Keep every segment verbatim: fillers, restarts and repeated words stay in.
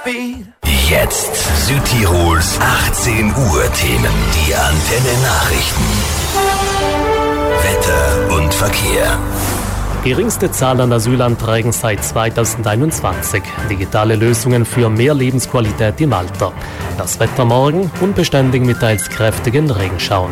Jetzt Südtirols achtzehn Uhr Themen. Die Antenne Nachrichten. Wetter und Verkehr. Geringste Zahl an Asylanträgen seit zweitausendeinundzwanzig. Digitale Lösungen für mehr Lebensqualität im Alter. Das Wetter morgen unbeständig mit teils kräftigen Regenschauern.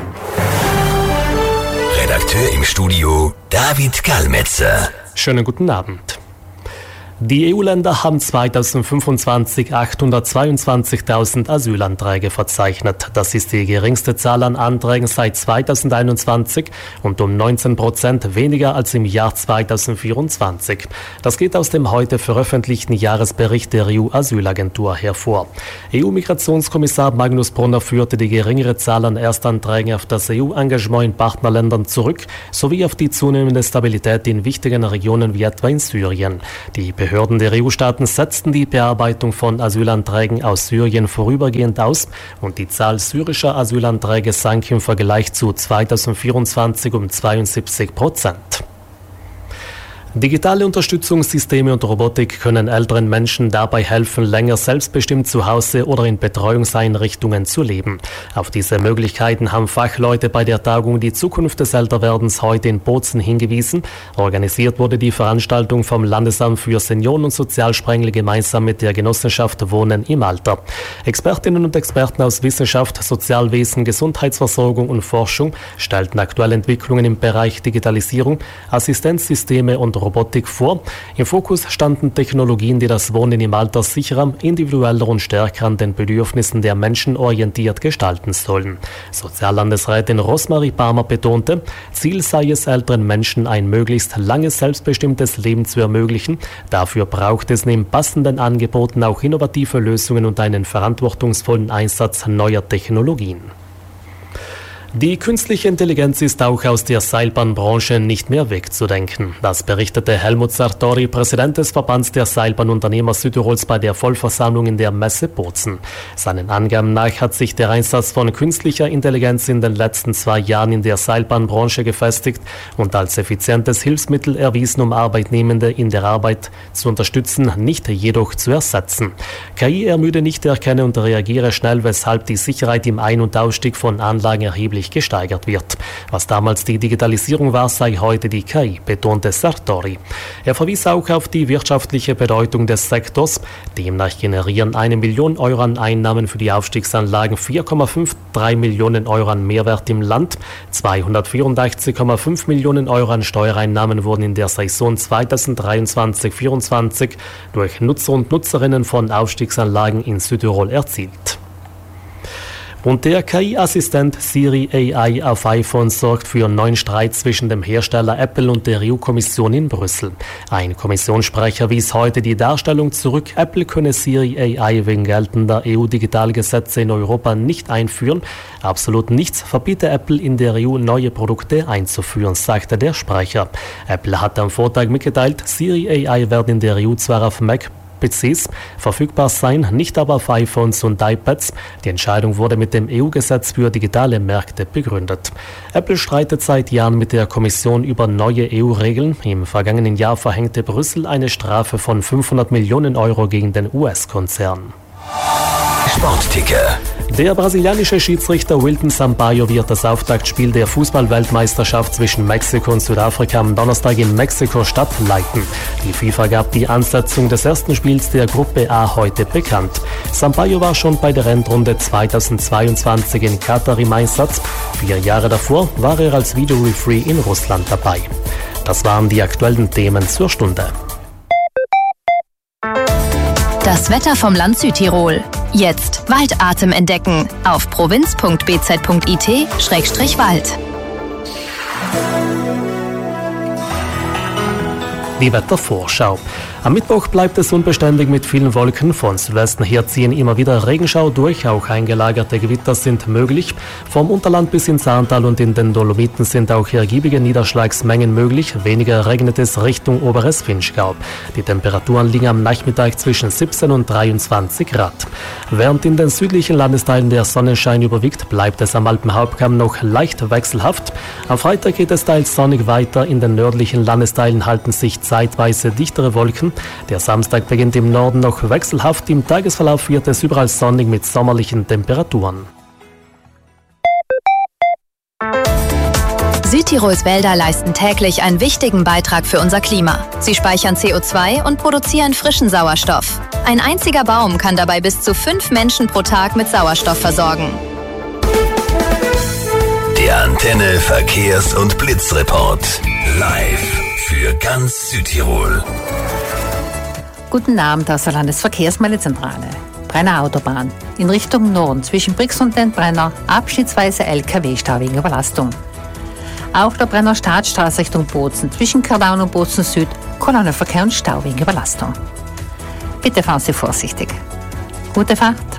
Redakteur im Studio David Gallmetzer. Schönen guten Abend. Die E U-Länder haben zweitausendfünfundzwanzig achthundertzweiundzwanzigtausend Asylanträge verzeichnet. Das ist die geringste Zahl an Anträgen seit zweitausendeinundzwanzig und um neunzehn Prozent weniger als im Jahr zweitausendvierundzwanzig. Das geht aus dem heute veröffentlichten Jahresbericht der E U-Asylagentur hervor. E U-Migrationskommissar Magnus Brunner führte die geringere Zahl an Erstanträgen auf das E U-Engagement in Partnerländern zurück, sowie auf die zunehmende Stabilität in wichtigen Regionen wie etwa in Syrien. Die Behörden der E U-Staaten setzten die Bearbeitung von Asylanträgen aus Syrien vorübergehend aus und die Zahl syrischer Asylanträge sank im Vergleich zu zweitausendvierundzwanzig um zweiundsiebzig Prozent. Digitale Unterstützungssysteme und Robotik können älteren Menschen dabei helfen, länger selbstbestimmt zu Hause oder in Betreuungseinrichtungen zu leben. Auf diese Möglichkeiten haben Fachleute bei der Tagung Die Zukunft des Älterwerdens heute in Bozen hingewiesen. Organisiert wurde die Veranstaltung vom Landesamt für Senioren und Sozialsprengel gemeinsam mit der Genossenschaft Wohnen im Alter. Expertinnen und Experten aus Wissenschaft, Sozialwesen, Gesundheitsversorgung und Forschung stellten aktuelle Entwicklungen im Bereich Digitalisierung, Assistenzsysteme und Robotik vor. Im Fokus standen Technologien, die das Wohnen im Alter sicherer, individueller und stärker an den Bedürfnissen der Menschen orientiert gestalten sollen. Soziallandesrätin Rosmarie Palmer betonte, Ziel sei es, älteren Menschen ein möglichst langes, selbstbestimmtes Leben zu ermöglichen. Dafür braucht es neben passenden Angeboten auch innovative Lösungen und einen verantwortungsvollen Einsatz neuer Technologien. Die künstliche Intelligenz ist auch aus der Seilbahnbranche nicht mehr wegzudenken. Das berichtete Helmut Sartori, Präsident des Verbands der Seilbahnunternehmer Südtirols, bei der Vollversammlung in der Messe Bozen. Seinen Angaben nach hat sich der Einsatz von künstlicher Intelligenz in den letzten zwei Jahren in der Seilbahnbranche gefestigt und als effizientes Hilfsmittel erwiesen, um Arbeitnehmende in der Arbeit zu unterstützen, nicht jedoch zu ersetzen. K I ermüde nicht, erkenne und reagiere schnell, weshalb die Sicherheit im Ein- und Ausstieg von Anlagen erheblich gesteigert wird. Was damals die Digitalisierung war, sei heute die K I, betonte Sartori. Er verwies auch auf die wirtschaftliche Bedeutung des Sektors. Demnach generieren eine Million Euro an Einnahmen für die Aufstiegsanlagen vier Komma drei Millionen Euro an Mehrwert im Land. zweihundertvierundachtzig Komma fünf Millionen Euro an Steuereinnahmen wurden in der Saison zweitausenddreiundzwanzig vierundzwanzig durch Nutzer und Nutzerinnen von Aufstiegsanlagen in Südtirol erzielt. Und der K I-Assistent Siri A I auf iPhone sorgt für einen neuen Streit zwischen dem Hersteller Apple und der E U-Kommission in Brüssel. Ein Kommissionssprecher wies heute die Darstellung zurück, Apple könne Siri A I wegen geltender E U-Digitalgesetze in Europa nicht einführen. Absolut nichts verbiete Apple in der E U neue Produkte einzuführen, sagte der Sprecher. Apple hat am Vortag mitgeteilt, Siri A I werde in der E U zwar auf Mac P Cs verfügbar sein, nicht aber auf iPhones und iPads. Die Entscheidung wurde mit dem E U-Gesetz für digitale Märkte begründet. Apple streitet seit Jahren mit der Kommission über neue E U-Regeln. Im vergangenen Jahr verhängte Brüssel eine Strafe von fünfhundert Millionen Euro gegen den U S-Konzern. Sportticker. Der brasilianische Schiedsrichter Wilton Sampaio wird das Auftaktspiel der Fußball-Weltmeisterschaft zwischen Mexiko und Südafrika am Donnerstag in Mexiko-Stadt leiten. Die FIFA gab die Ansetzung des ersten Spiels der Gruppe A heute bekannt. Sampaio war schon bei der Endrunde zweitausendzweiundzwanzig in Katar im Einsatz. Vier Jahre davor war er als Videoreferee in Russland dabei. Das waren die aktuellen Themen zur Stunde. Das Wetter vom Land Südtirol. Jetzt Waldatem entdecken auf provinz punkt b z punkt i t Schrägstrich Wald. Die Wettervorschau. Am Mittwoch bleibt es unbeständig mit vielen Wolken. Von Südwesten her ziehen immer wieder Regenschauer durch. Auch eingelagerte Gewitter sind möglich. Vom Unterland bis ins Ahrntal und in den Dolomiten sind auch ergiebige Niederschlagsmengen möglich. Weniger regnet es Richtung Oberes Vinschgau. Die Temperaturen liegen am Nachmittag zwischen siebzehn und dreiundzwanzig Grad. Während in den südlichen Landesteilen der Sonnenschein überwiegt, bleibt es am Alpenhauptkamm noch leicht wechselhaft. Am Freitag geht es teils sonnig weiter. In den nördlichen Landesteilen halten sich zeitweise dichtere Wolken. Der Samstag beginnt im Norden noch wechselhaft. Im Tagesverlauf wird es überall sonnig mit sommerlichen Temperaturen. Südtirols Wälder leisten täglich einen wichtigen Beitrag für unser Klima. Sie speichern C O zwei und produzieren frischen Sauerstoff. Ein einziger Baum kann dabei bis zu fünf Menschen pro Tag mit Sauerstoff versorgen. Der Antenne Verkehrs- und Blitzreport. Live für ganz Südtirol. Guten Abend aus der Landesverkehrsmeldezentrale. Brenner Autobahn. In Richtung Norden zwischen Brix und den Brenner abschnittsweise L K W-Stau wegen Überlastung. Auch der Brenner Staatsstraße Richtung Bozen zwischen Kardaun und Bozen Süd Kolonnenverkehr und Stau wegen Überlastung. Bitte fahren Sie vorsichtig. Gute Fahrt.